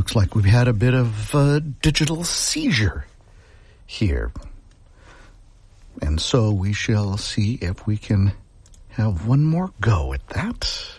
looks like we've had a bit of a digital seizure here. And so we shall see if we can have one more go at that.